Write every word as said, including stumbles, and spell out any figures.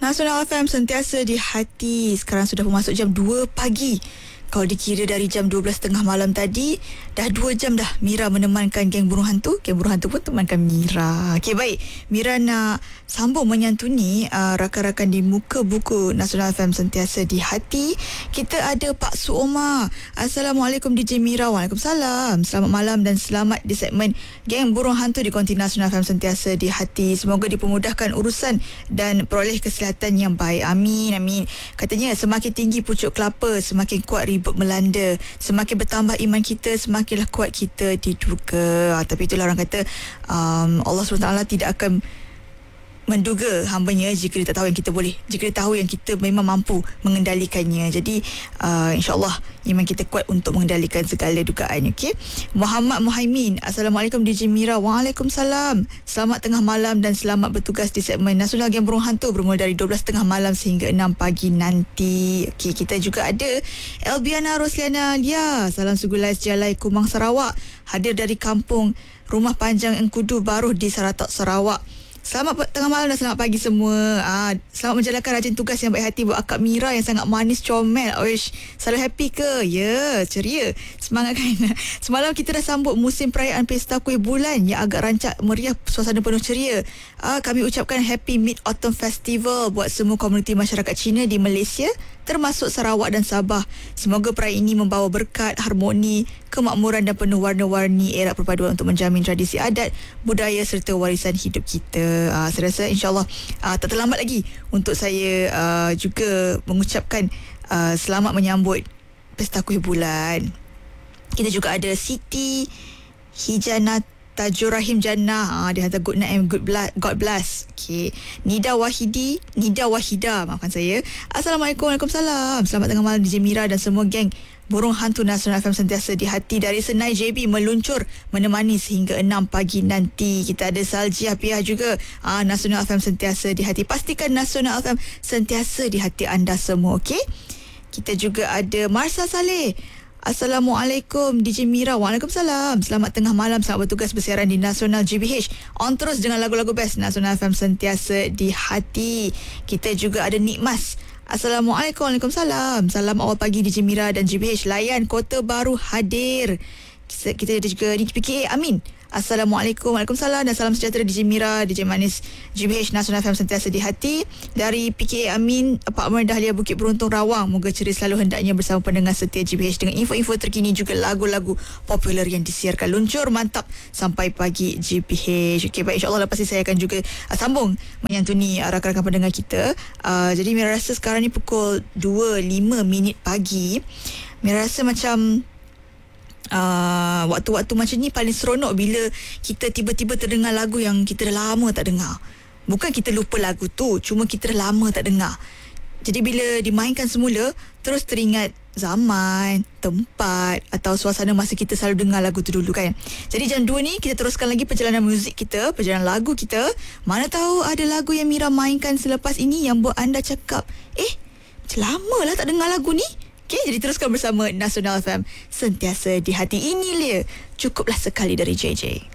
Nasional F M sentiasa di hati. Sekarang sudah masuk jam dua pagi. Kalau dikira dari jam dua belas tiga puluh malam tadi, dah dua jam dah Mira menemankan geng burung hantu. Geng burung hantu pun temankan Mira. Okey, baik. Mira nak sambung menyantuni uh, rakan-rakan di muka buku Nasional F M sentiasa di hati. Kita ada Pak Suoma. Assalamualaikum D J Mira. Waalaikumsalam. Selamat malam dan selamat di segmen geng burung hantu di konti Nasional F M sentiasa di hati. Semoga dipermudahkan urusan dan peroleh kesihatan yang baik. Amin, amin. Katanya semakin tinggi pucuk kelapa, semakin kuat ribut melanda. Semakin bertambah iman kita, semakinlah kuat kita diduga. Ha, tapi itulah orang kata um, Allah subhanahu wa taala tidak akan menduga hambanya jika dia tak tahu yang kita boleh, jika dia tahu yang kita memang mampu mengendalikannya. Jadi uh, insyaAllah iman kita kuat untuk mengendalikan segala dugaan. Okay? Muhammad Muhaimin. Assalamualaikum D J Mira. Waalaikumsalam. Selamat tengah malam dan selamat bertugas di segmen Nasional Geng Burung Hantu bermula dari dua belas tiga puluh malam sehingga enam pagi nanti. Okay, kita juga ada Elbiana Rosliana Lia. Salam Sugulai Sejalai Kumang Sarawak. Hadir dari kampung Rumah Panjang Engkudu Baruh di Saratok Sarawak. Selamat tengah malam dan selamat pagi semua. Ah, selamat menjalankan rajin tugas yang baik hati buat Akak Mira yang sangat manis comel. Oish, selalu happy ke? Ya, ceria. Semangat kan? Semalam kita dah sambut musim perayaan Pesta Kuih Bulan yang agak rancak meriah, suasana penuh ceria. Ah, kami ucapkan Happy Mid-Autumn Festival buat semua komuniti masyarakat Cina di Malaysia, termasuk Sarawak dan Sabah. Semoga perayaan ini membawa berkat, harmoni, kemakmuran dan penuh warna-warni era perpaduan untuk menjamin tradisi adat, budaya serta warisan hidup kita. Uh, saya rasa insyaAllah uh, tak terlambat lagi untuk saya uh, juga mengucapkan uh, selamat menyambut Pesta Kuih Bulan. Kita juga ada Siti Hijana Tajur Rahim Jannah. Ha, dia hantar good night and good bless, God bless. Okay. Nida Wahidi, Nida Wahida, maafkan saya. Assalamualaikum, Waalaikumsalam. Selamat tengah malam D J Mira dan semua geng Burung Hantu Nasional F M sentiasa di hati. Dari Senai J B meluncur menemani sehingga enam pagi nanti. Kita ada Saljiah Piah juga. Ah, Nasional F M sentiasa di hati. Pastikan Nasional F M sentiasa di hati anda semua, okey? Kita juga ada Marsa Saleh. Assalamualaikum D J Mira. Waalaikumsalam. Selamat tengah malam. Selamat bertugas bersiaran di Nasional G B H. On terus dengan lagu-lagu best. Nasional F M sentiasa di hati. Kita juga ada Nikmas. Assalamualaikum. Waalaikumsalam. Salam awal pagi D J Mira dan G B H. Layan Kota Baru hadir. Kita, kita ada juga D J P K A Amin. Assalamualaikum. Waalaikumsalam dan salam sejahtera D J Mira, D J Manis, G B H Nasional F M sentiasa di hati. Dari P K A Amin, Apartmen Dahlia Bukit Beruntung Rawang. Moga ceria selalu hendaknya bersama pendengar setia G B H dengan info-info terkini juga lagu-lagu popular yang disiarkan. Luncur mantap sampai pagi G B H. Okey, baik, insyaAllah lepas ini saya akan juga uh, sambung menyantuni uh, rakan-rakan pendengar kita. Uh, jadi Mira rasa sekarang ni pukul dua lima minit pagi. Mira rasa macam Uh, waktu-waktu macam ni paling seronok bila kita tiba-tiba terdengar lagu yang kita dah lama tak dengar. Bukan kita lupa lagu tu, cuma kita dah lama tak dengar. Jadi bila dimainkan semula, terus teringat zaman, tempat atau suasana masa kita selalu dengar lagu tu dulu kan. Jadi jam dua ni kita teruskan lagi perjalanan muzik kita, perjalanan lagu kita. Mana tahu ada lagu yang Mira mainkan selepas ini yang buat anda cakap, eh, macam lama lah tak dengar lagu ni. Okay, jadi teruskan bersama Nasional F M sentiasa di hati. Ini dia, cukuplah sekali dari J J.